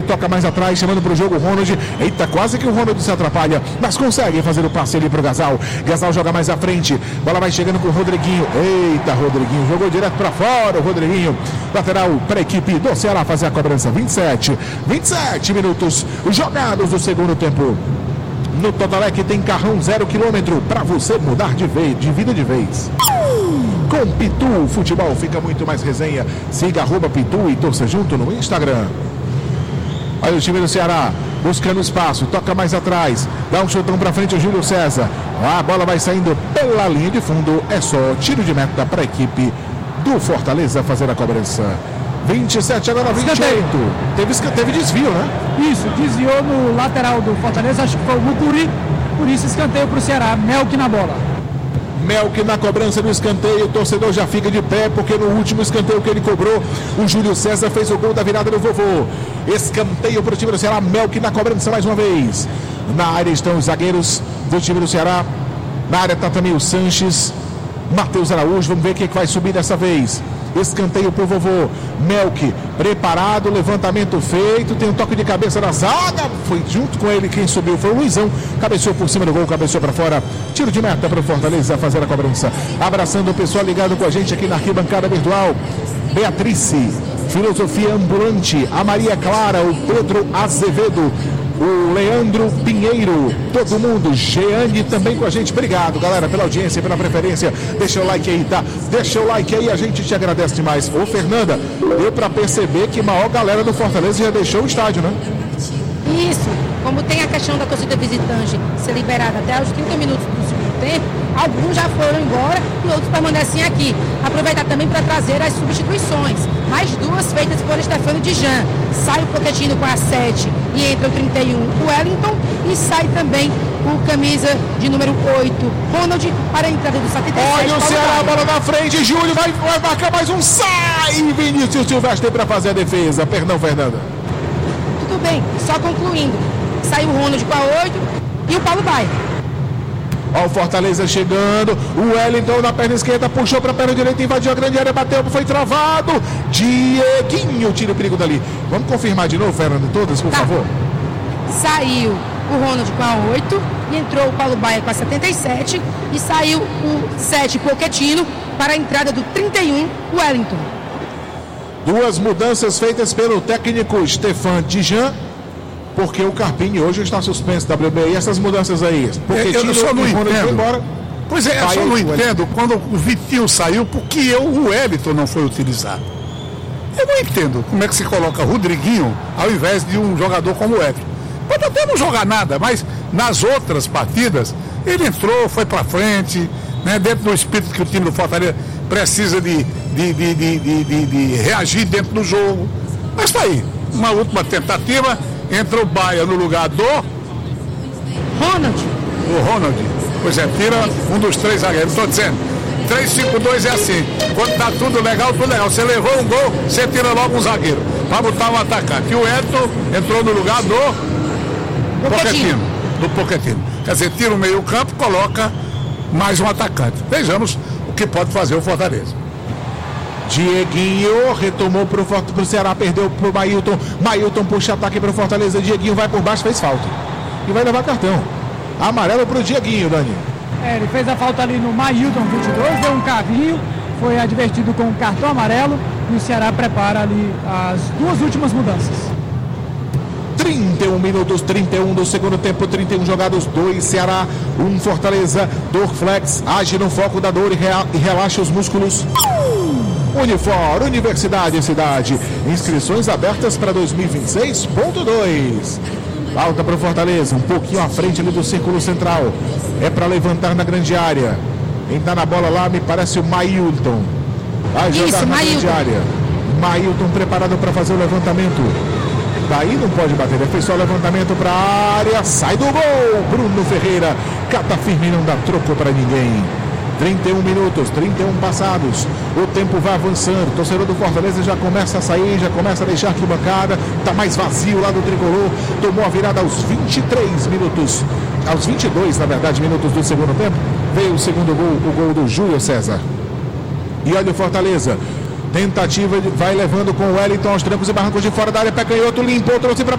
toca mais atrás, chamando pro jogo o Ronald. Eita, quase que o Ronald se atrapalha, mas consegue fazer o passe ali pro Gasal. Gasal joga mais à frente, bola vai chegando com o Rodriguinho. Eita, Rodriguinho, jogou direto pra fora o Rodriguinho. Lateral para a equipe do Ceará fazer a cobrança. 27 minutos jogados do segundo tempo. No Totalec tem carrão 0 km para você mudar de vida de vez. Com Pitu, futebol fica muito mais resenha. Siga @Pitu e torça junto no Instagram. Olha o time do Ceará buscando espaço, toca mais atrás, dá um chutão para frente o Júlio César. A bola vai saindo pela linha de fundo, é só tiro de meta para a equipe do Fortaleza fazer a cobrança. 27, agora 28. Teve desvio, né? Isso, desviou no lateral do Fortaleza, acho que foi o Mucuri, por isso escanteio para o Ceará. Melk na bola. Melk na cobrança do escanteio, o torcedor já fica de pé, porque no último escanteio que ele cobrou, o Júlio César fez o gol da virada do vovô. Escanteio para o time do Ceará, Melk na cobrança mais uma vez. Na área estão os zagueiros do time do Ceará. Na área está também o Sanches, Matheus Araújo, vamos ver quem vai subir dessa vez. Escanteio pro vovô. Melk preparado, levantamento feito, tem um toque de cabeça na zaga, foi junto com ele, quem subiu foi o Luizão, cabeceou por cima do gol, cabeceou para fora, tiro de meta para o Fortaleza fazer a cobrança. Abraçando o pessoal ligado com a gente aqui na arquibancada virtual, Beatrice, Filosofia Ambulante, a Maria Clara, o Pedro Azevedo, o Leandro Pinheiro, todo mundo, Jeane também com a gente. Obrigado, galera, pela audiência, pela preferência. Deixa o like aí, tá? Deixa o like aí, a gente te agradece demais. Ô, Fernanda, deu pra perceber que a maior galera do Fortaleza já deixou o estádio, né? Isso, como tem a questão da torcida visitante ser liberada até os 30 minutos do segundo tempo, alguns já foram embora e outros permanecem aqui. Aproveitar também para trazer as substituições. Mais duas feitas por Stefano Dijan. Sai o Pochettino com a 7 e entra o 31, o Wellington, e sai também o camisa de número 8, Ronald, para a entrada do 77. Olha o Ceará, a bola na frente, Júlio vai marcar mais um, sai Vinícius Silvestre para fazer a defesa. Perdão, Fernanda. Tudo bem, só concluindo. Saiu o Ronald com a 8 e o Paulo Baia. Ó, o Fortaleza chegando, o Wellington na perna esquerda, puxou para a perna direita, invadiu a grande área, bateu, foi travado. Dieguinho tira o perigo dali. Vamos confirmar de novo, Fernando, todas, por favor. Saiu o Ronald com a 8 e entrou o Paulo Baia com a 77 e saiu o 7, Pochettino, para a entrada do 31, Wellington. Duas mudanças feitas pelo técnico Stefan Dijan, porque o Carpini hoje está suspenso, WB. E essas mudanças aí? Porque eu só não entendo. Embora, pois é, eu só não entendo quando o Vitinho saiu, porque o Wellington não foi utilizado. Eu não entendo como é que se coloca Rodriguinho ao invés de um jogador como o Wellington. Pode até não jogar nada, mas nas outras partidas ele entrou, foi para frente, né, dentro do espírito que o time do Fortaleza precisa de reagir dentro do jogo. Mas está aí, uma última tentativa. Entra o Baia no lugar do Ronald. O Ronald. Pois é, tira um dos três zagueiros. Estou dizendo, 3-5-2 é assim. Quando tá tudo legal, tudo legal. Você levou um gol, você tira logo um zagueiro para botar um atacante. E o Edson entrou no lugar do Pochettino. Do Pochettino. Quer dizer, tira o meio campo, coloca mais um atacante. Vejamos o que pode fazer o Fortaleza. Dieguinho retomou pro Ceará, perdeu pro Mailton. Mailton puxa ataque pro Fortaleza. Dieguinho vai por baixo, fez falta. E vai levar cartão. Amarelo pro Dieguinho, Dani. Ele fez a falta ali no Mailton 22, deu um carrinho, foi advertido com um cartão amarelo e o Ceará prepara ali as duas últimas mudanças. 31 minutos, 31 do segundo tempo, 31 jogados, 2 Ceará, 1 Fortaleza. Dorflex age no foco da dor e relaxa os músculos. Unifor, Universidade e Cidade. Inscrições abertas para 2026.2. Falta para o Fortaleza, um pouquinho à frente ali do círculo central. É para levantar na grande área. Quem tá na bola lá me parece o Mailton. Vai jogar na grande área. Mailton preparado para fazer o levantamento. Daí não pode bater, ele fez só o levantamento para a área. Sai do gol, Bruno Ferreira. Cata firme e não dá troco para ninguém. 31 minutos, 31 passados. O tempo vai avançando. O torcedor do Fortaleza já começa a sair, já começa a deixar a arquibancada. Está mais vazio lá do tricolor. Tomou a virada aos 23 minutos. Aos 22, na verdade, minutos do segundo tempo. Veio o segundo gol, o gol do Júlio César. E olha o Fortaleza. Tentativa, vai levando com o Wellington aos trancos e barrancos de fora da área. Pé canhoto, limpou, trouxe para